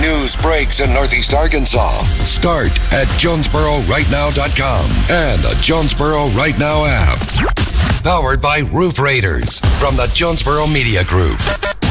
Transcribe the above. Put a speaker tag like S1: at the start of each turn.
S1: news breaks in Northeast Arkansas. Start at JonesboroRightNow.com and the Jonesboro Right Now app. Powered by Roof Raiders from the Jonesboro Media Group.